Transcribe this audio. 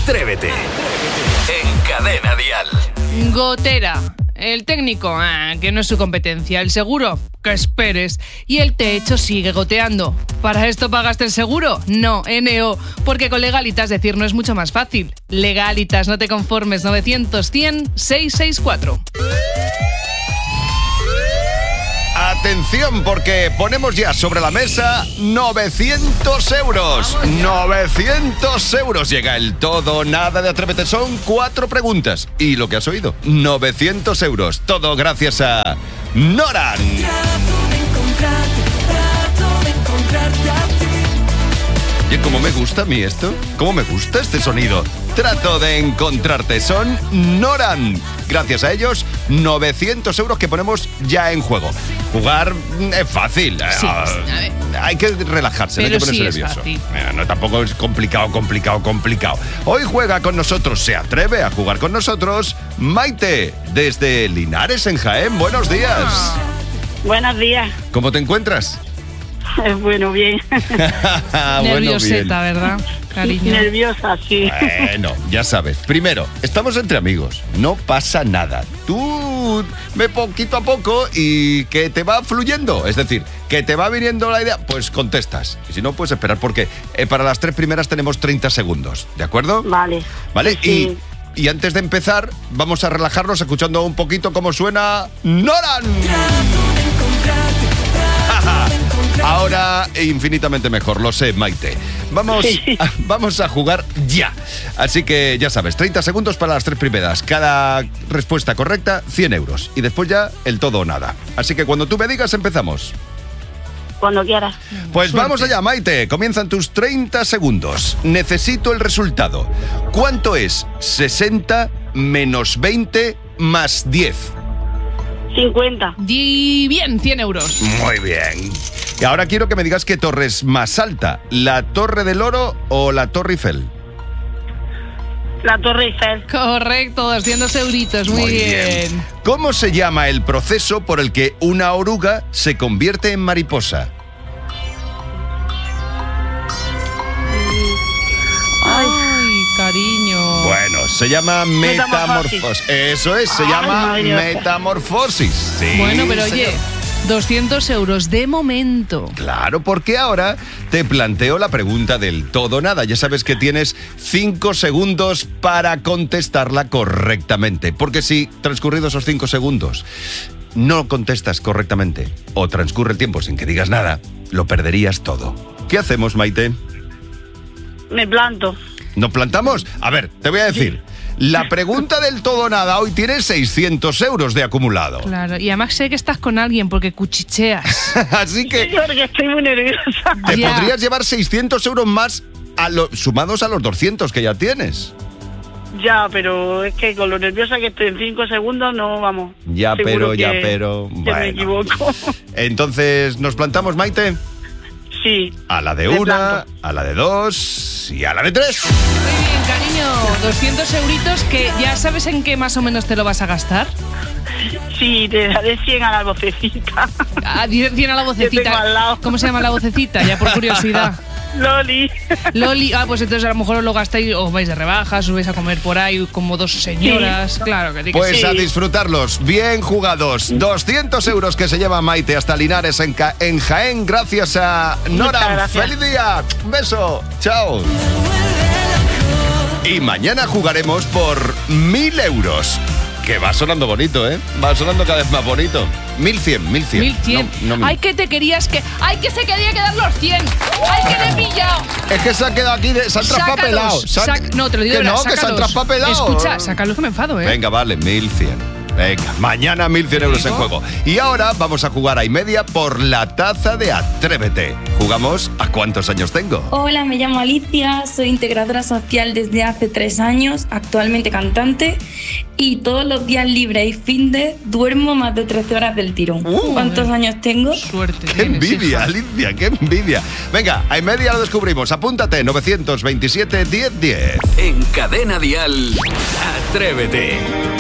Atrévete. En Cadena Dial. Gotera. El técnico, que no es su competencia. El seguro, que esperes. Y el techo sigue goteando. ¿Para esto pagaste el seguro? No, NO. Porque con Legalitas decir no es mucho más fácil. Legalitas, no te conformes. 900-100-664. Atención, porque ponemos ya sobre la mesa 900 euros. 900 euros. Llega el todo o nada de Atrévete. Son 4 preguntas. Y lo que has oído, 900 euros. Todo gracias a Noran. Y cómo me gusta a mí esto. Cómo me gusta este sonido. Trato de encontrarte. Son Noran. Gracias a ellos, 900 euros que ponemos ya en juego. Jugar es fácil. Sí, hay que relajarse, pero no hay que ponerse sí nervioso. fácil. No, tampoco es complicado. Hoy juega con nosotros, se atreve a jugar con nosotros, Maite, desde Linares, en Jaén. Buenos días. Buenos días. ¿Cómo te encuentras? Bueno, bien. Nervioseta, ¿verdad, cariño? Nerviosa, sí. Bueno, ya sabes. Primero, estamos entre amigos. No pasa nada. Tú ve poquito a poco y que te va fluyendo. Es decir, que te va viniendo la idea, pues contestas. Y si no, puedes esperar porque para las 3 primeras tenemos 30 segundos. ¿De acuerdo? Vale. ¿Vale? Sí. Y antes de empezar, vamos a relajarnos escuchando un poquito cómo suena Noran. Ahora infinitamente mejor, lo sé, Maite. Vamos a jugar ya. Así que ya sabes, 30 segundos para las 3 primeras. Cada respuesta correcta, 100 euros. Y después ya el todo o nada. Así que cuando tú me digas, empezamos. Cuando quieras. Pues vamos allá, Maite. Comienzan tus 30 segundos. Necesito el resultado. ¿Cuánto es 60 menos 20 más 10? 50. Bien, 100 euros. Muy bien. Y ahora quiero que me digas qué torre es más alta, ¿la Torre del Oro o la Torre Eiffel? La Torre Eiffel. Correcto, 200 euritos, muy bien. ¿Cómo se llama el proceso por el que una oruga se convierte en mariposa? Ay, cariño. Bueno, se llama metamorfosis. Eso es, se llama metamorfosis. Sí, bueno, pero oye, señor. 200 euros de momento. Claro, porque ahora te planteo la pregunta del todo o nada. Ya sabes que tienes 5 segundos para contestarla correctamente. Porque si transcurridos esos 5 segundos no contestas correctamente o transcurre el tiempo sin que digas nada, lo perderías todo. ¿Qué hacemos, Maite? Me planto. ¿Nos plantamos? A ver, te voy a decir. La pregunta del todo o nada hoy tiene 600 euros de acumulado. Claro, y además sé que estás con alguien porque cuchicheas. Así que Sí, porque estoy muy nerviosa. te Ya. podrías llevar 600 euros más sumados a los 200 que ya tienes. Ya, pero es que con lo nerviosa que estoy en 5 segundos, no, vamos. Ya, Seguro pero... que Bueno. me equivoco. Entonces, ¿nos plantamos, Maite? Sí. A la de Me 1, planto. a la de 2 y a la de 3. Muy bien, cariño. 200 euritos que ya sabes en qué más o menos te lo vas a gastar. Sí, te daré 100 a la vocecita. Ah, 100 a la Que tengo vocecita. al lado. ¿Cómo se llama la vocecita? Ya por curiosidad. Loli. Loli, pues entonces a lo mejor os lo gastáis, os vais de rebajas, os vais a comer por ahí como 2 señoras. Sí. Claro que sí. Pues sí. a disfrutarlos, bien jugados. 200 euros que se lleva Maite hasta Linares en Jaén, gracias a Nora. gracias. ¡Feliz día! Un beso, chao. Y mañana jugaremos por 1.000 euros. Que va sonando bonito, ¿eh? Va sonando cada vez más bonito. 1.100. 1100. No, Ay, que te querías que... Ay, que se quería quedar los 100. Ay, que le he pillado. Es que se ha quedado aquí, se han traspapelado. No, te lo digo Que de verdad, no, que se han sácalos. traspapelado. Escucha, sácalos que me enfado, ¿eh? Venga, vale, 1.100. Venga, mañana 1.100 euros en juego. Y ahora vamos a jugar a y media por la taza de Atrévete. Jugamos a cuántos años tengo. Hola, me llamo Alicia, soy integradora social desde hace 3 años, actualmente cantante, y todos los días libres y fin de duermo más de 13 horas del tirón. ¿Cuántos años tengo? Suerte ¡Qué tienes, envidia, hija. Alicia! ¡Qué envidia! Venga, a y media lo descubrimos. Apúntate, 927 1010. En Cadena Dial, Atrévete.